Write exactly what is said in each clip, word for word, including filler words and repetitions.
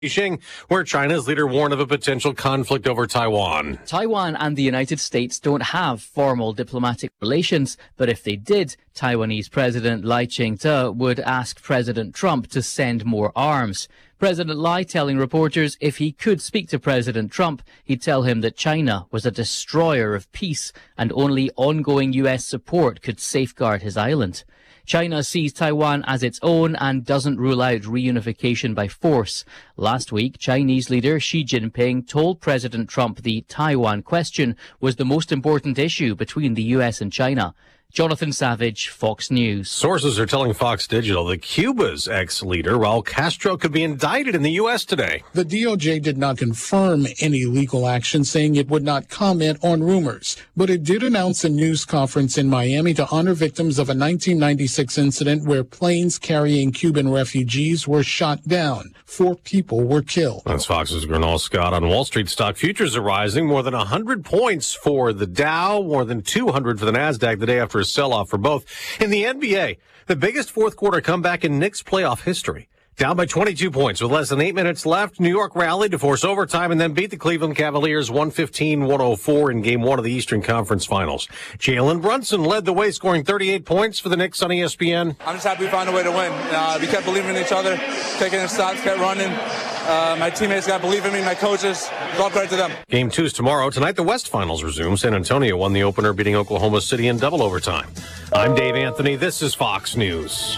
Beijing, where China's leader warned of a potential conflict over Taiwan. Taiwan and the United States don't have formal diplomatic relations, but if they did, Taiwanese President Lai Ching-te would ask President Trump to send more arms. President Lai telling reporters if he could speak to President Trump, he'd tell him that China was a destroyer of peace and only ongoing U S support could safeguard his island. China sees Taiwan as its own and doesn't rule out reunification by force. Last week, Chinese leader Xi Jinping told President Trump the Taiwan question was the most important issue between the U S and China. Jonathan Savage, Fox News. Sources are telling Fox Digital that Cuba's ex-leader, Raul Castro, could be indicted in the U S today. The D O J did not confirm any legal action, saying it would not comment on rumors. But it did announce a news conference in Miami to honor victims of a nineteen ninety-six incident where planes carrying Cuban refugees were shot down. Four people were killed. That's Fox's Gernal Scott. On Wall Street, stock futures are rising more than one hundred points for the Dow, more than two hundred for the NASDAQ the day after a sell-off for both. In the N B A, the biggest fourth quarter comeback in Knicks playoff history. Down by twenty-two points with less than eight minutes left. New York rallied to force overtime and then beat the Cleveland Cavaliers one fifteen to one oh four in game one of the Eastern Conference Finals. Jalen Brunson led the way, scoring thirty-eight points for the Knicks on E S P N. I'm just happy we found a way to win. Uh, we kept believing in each other, taking the shots, kept running. Uh, my teammates got to believe in me, my coaches. All credit to them. Game two is tomorrow. Tonight, the West Finals resume. San Antonio won the opener, beating Oklahoma City in double overtime. I'm Dave Anthony. This is Fox News.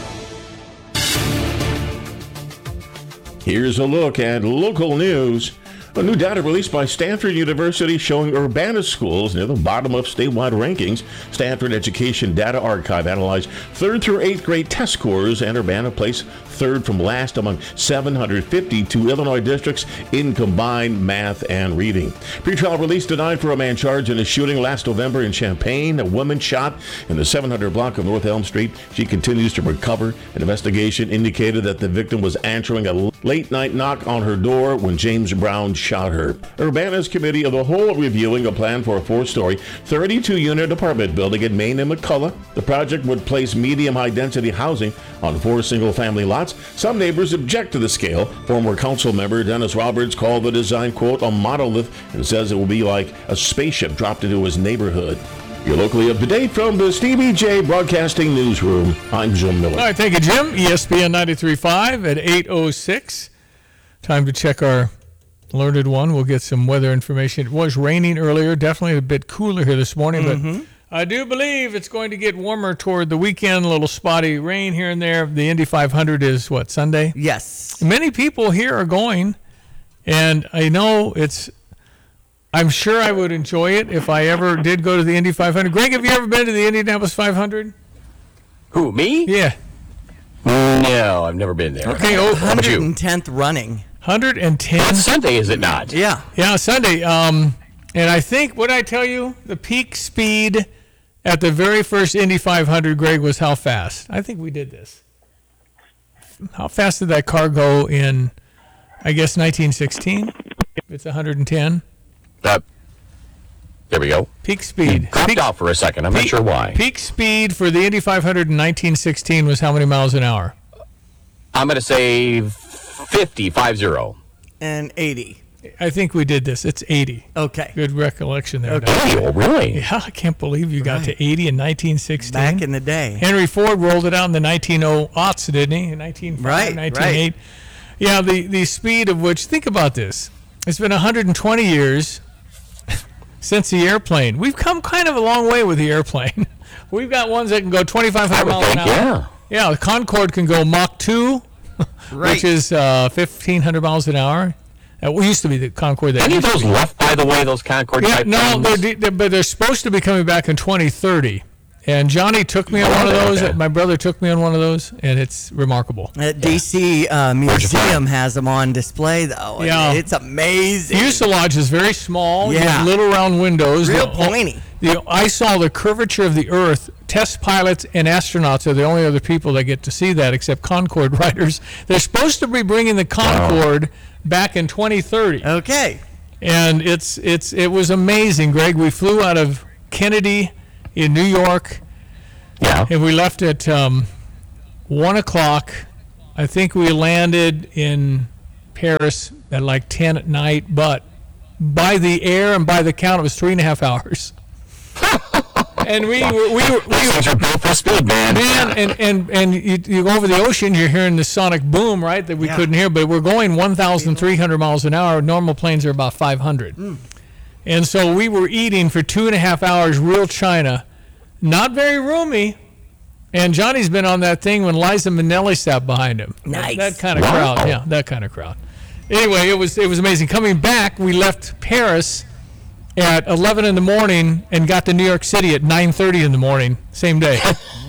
Here's a look at local news. A new data released by Stanford University showing Urbana schools near the bottom of statewide rankings. Stanford Education Data Archive analyzed third through eighth grade test scores, and Urbana placed third from last among seven hundred fifty-two Illinois districts in combined math and reading. Pretrial release denied for a man charged in a shooting last November in Champaign. A woman shot in the seven hundred block of North Elm Street. She continues to recover. An investigation indicated that the victim was answering a late-night knock on her door when James Brown shot her. Urbana's Committee of the Whole reviewing a plan for a four-story, thirty-two unit apartment building in Maine and McCullough. The project would place medium high-density housing on four single-family lots. Some neighbors object to the scale. Former council member Dennis Roberts called the design, quote, a monolith, and says it will be like a spaceship dropped into his neighborhood. You're locally up to date from the Stevie J Broadcasting Newsroom. I'm Jim Miller. All right, thank you, Jim. E S P N ninety-three point five at eight oh six. Time to check our Learned One. We'll get some weather information. It was raining earlier, definitely a bit cooler here this morning, mm-hmm. but I do believe it's going to get warmer toward the weekend. A little spotty rain here and there. The Indy five hundred is, what, Sunday? Yes. Many people here are going, and I know it's, I'm sure I would enjoy it if I ever did go to the Indy five hundred. Greg, have you ever been to the Indianapolis five hundred? Who, me? Yeah. No, I've never been there. Okay, oh, one hundred tenth running. one hundred ten. It's Sunday, is it not? Yeah. Yeah, Sunday. Um, and I think, what did I tell you? The peak speed at the very first Indy five hundred, Greg, was how fast? I think we did this. How fast did that car go in, I guess, nineteen sixteen? It's one hundred ten. Uh, there we go. Peak speed. It dropped peak, off for a second. I'm peak, not sure why. Peak speed for the Indy five hundred in nineteen sixteen was how many miles an hour? I'm going to say fifty, five zero. And eighty. I think we did this. It's eighty. Okay. Good recollection there. Okay. Oh, really? Yeah, I can't believe you got right. to eighty in nineteen sixteen. Back in the day. Henry Ford rolled it out in the nineteen oh aughts, didn't he? In nineteen oh five, right, nineteen oh eight. Right. Yeah, the, the speed of which, think about this. It's been one hundred twenty years since the airplane. We've come kind of a long way with the airplane. We've got ones that can go twenty-five hundred miles think, an hour. Yeah. Yeah, the Concorde can go Mach two, right. which is uh, fifteen hundred miles an hour. Uh, we used to be the Concorde. That Any of those left, by the way, those Concorde yeah, type no, they're, they're, but they're supposed to be coming back in twenty thirty. And Johnny took me on one of those. Okay. My brother took me on one of those, and it's remarkable. At D C uh, Museum has them on display, though. Yeah. It's amazing. Fuselage is very small. Yeah. You have little round windows. Real the, pointy. The, I saw the curvature of the Earth. Test pilots and astronauts are the only other people that get to see that, except Concorde riders. They're supposed to be bringing the Concorde wow. back in twenty thirty. Okay. And it's it's it was amazing, Greg. We flew out of Kennedy in New York. Yeah. And we left at um, one o'clock. I think we landed in Paris at like ten at night, but by the air and by the count, it was three and a half hours. And we were, we were, we were built for speed, man. Man, and, and, and you, you go over the ocean, you're hearing the sonic boom, right, that we Yeah. couldn't hear, but we're going one thousand three hundred miles an hour. Normal planes are about five hundred. Mm. And so we were eating for two and a half hours real China, not very roomy. And Johnny's been on that thing when Liza Minnelli sat behind him. Nice. That, that kind of crowd, yeah, that kind of crowd. Anyway, it was it was amazing. Coming back, we left Paris at eleven in the morning and got to New York City at nine thirty in the morning, same day.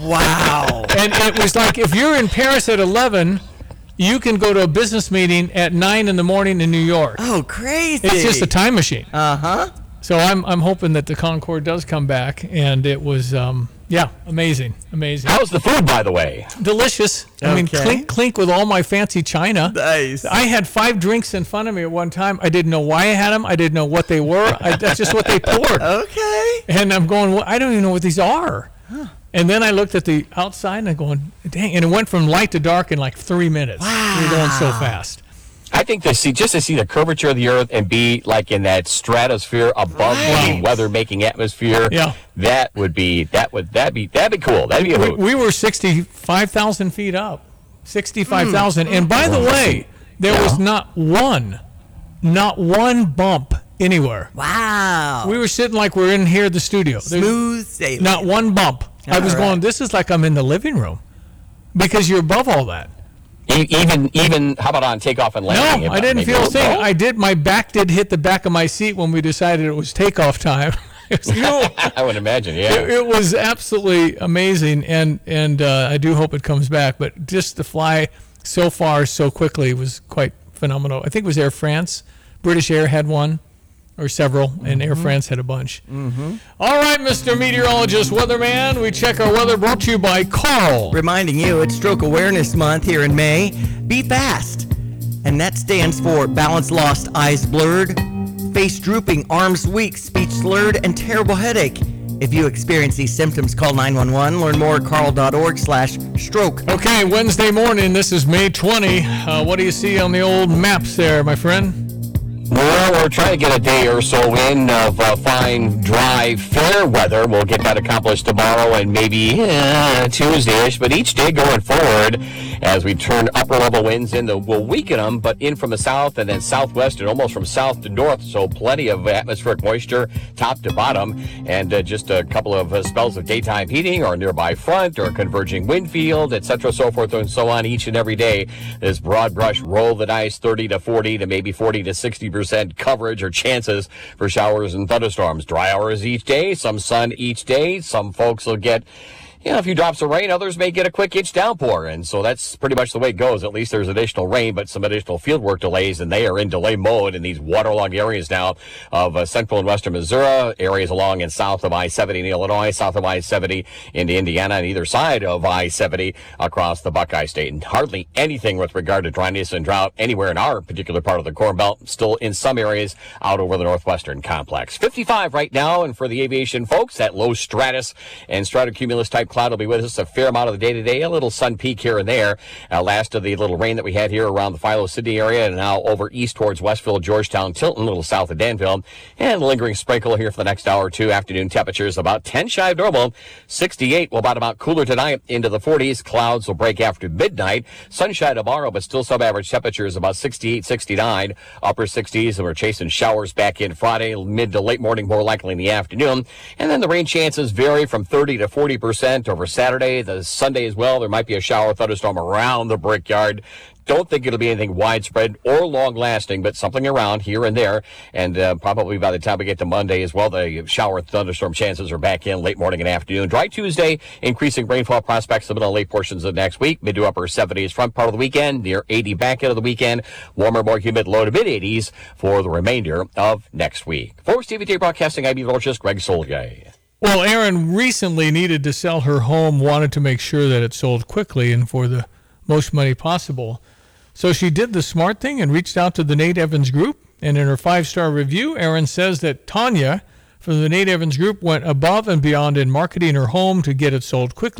Wow. And it was like, if you're in Paris at eleven, you can go to a business meeting at nine in the morning in New York. Oh, crazy. It's just a time machine. Uh-huh. So I'm I'm hoping that the Concorde does come back, and it was, um, yeah, amazing, amazing. How's the food, by the way? Delicious. I mean, Okay. clink, clink with all my fancy china. Nice. I had five drinks in front of me at one time. I didn't know why I had them. I didn't know what they were. I, that's just what they poured. Okay. And I'm going, well, I don't even know what these are. And then I looked at the outside and I'm going, dang. And it went from light to dark in like three minutes. Wow. We were going so fast. I think to see just to see the curvature of the Earth and be like in that stratosphere above Right. the weather-making atmosphere. Yeah. That would be that would that be that'd be cool. That'd be a We, hoot. we were sixty-five thousand feet up. sixty-five thousand. And by the way, there was not one, not one bump anywhere. Wow. We were sitting like we're in here at the studio. There's Smooth sailing. not one bump. I was All right. going, this is like I'm in the living room because you're above all that. E- even even how about on takeoff and landing? No, If I didn't maybe feel a little thing. blow? I did. My back did hit the back of my seat when we decided it was takeoff time. It was, no, I would imagine, yeah. it, it was absolutely amazing, and and uh, I do hope it comes back. But just to fly so far so quickly was quite phenomenal. I think it was Air France, British Air had one, or several, and Air France had a bunch. Mm-hmm. All right, Mister Meteorologist, Weatherman, we check our weather. Brought to you by Carl. Reminding you, it's Stroke Awareness Month here in May. Be fast. And that stands for balance lost, eyes blurred, face drooping, arms weak, speech slurred, and terrible headache. If you experience these symptoms, call nine one one. Learn more at carl.org slash stroke. Okay, Wednesday morning. This is May twentieth. Uh, what do you see on the old maps there, my friend? Well, we're trying to get a day or so in of uh, fine, dry, fair weather. We'll get that accomplished tomorrow and maybe uh, Tuesday-ish. But each day going forward, as we turn upper-level winds in, the, we'll weaken them, but in from the south and then southwest and almost from south to north. So plenty of atmospheric moisture top to bottom. And uh, just a couple of uh, spells of daytime heating or nearby front or converging wind field, et cetera, so forth and so on each and every day. This broad brush roll the dice, thirty to forty to maybe forty to sixty percent coverage or chances for showers and thunderstorms. Dry hours each day, some sun each day. Some folks will get, you know, a few drops of rain. Others may get a quick inch downpour. And so that's pretty much the way it goes. At least there's additional rain, but some additional field work delays, and they are in delay mode in these waterlogged areas now of uh, central and western Missouri, areas along and south of I seventy in Illinois, south of I seventy into Indiana, and either side of I seventy across the Buckeye State. And hardly anything with regard to dryness and drought anywhere in our particular part of the Corn Belt, still in some areas out over the northwestern complex. fifty-five right now, and for the aviation folks, that low stratus and stratocumulus type cloud will be with us a fair amount of the day today. A little sun peak here and there. Uh, last of the little rain that we had here around the Philo City area, and now over east towards Westville, Georgetown, Tilton, a little south of Danville, and a lingering sprinkle here for the next hour or two. Afternoon temperatures about ten shy of normal. sixty-eight will bottom out cooler tonight into the forties. Clouds will break after midnight. Sunshine tomorrow, but still sub-average temperatures about sixty-eight, sixty-nine. Upper sixties, and we're chasing showers back in Friday, mid to late morning, more likely in the afternoon. And then the rain chances vary from thirty to forty percent over Saturday. The Sunday as well, there might be a shower thunderstorm around the Brickyard. Don't think it'll be anything widespread or long-lasting, but something around here and there. And uh, probably by the time we get to Monday as well, the shower thunderstorm chances are back in late morning and afternoon. Dry Tuesday, increasing rainfall prospects the middle and late portions of next week. Mid to upper seventies front part of the weekend, near eighty back end of the weekend. Warmer, more humid, low to mid-eighties for the remainder of next week. For Stevie Day Broadcasting, I'm meteorologist Greg Solgay. Well, Erin recently needed to sell her home, wanted to make sure that it sold quickly and for the most money possible. So she did the smart thing and reached out to the Nate Evans Group. And in her five-star review, Erin says that Tanya from the Nate Evans Group went above and beyond in marketing her home to get it sold quickly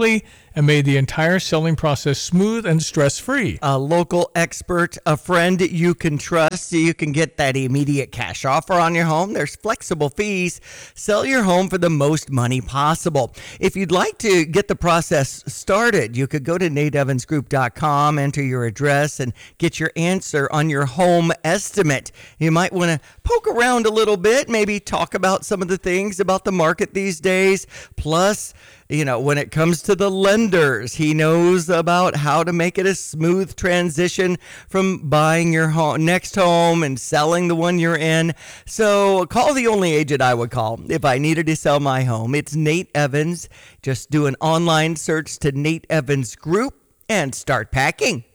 and made the entire selling process smooth and stress-free. A local expert, a friend you can trust, so you can get that immediate cash offer on your home. There's flexible fees. Sell your home for the most money possible. If you'd like to get the process started, you could go to nate evans group dot com, enter your address, and get your answer on your home estimate. You might want to poke around a little bit, maybe talk about some of the things about the market these days. Plus, you know, when it comes to the lenders, he knows about how to make it a smooth transition from buying your home, next home and selling the one you're in. So call the only agent I would call if I needed to sell my home. It's Nate Evans. Just do an online search to Nate Evans Group and start packing.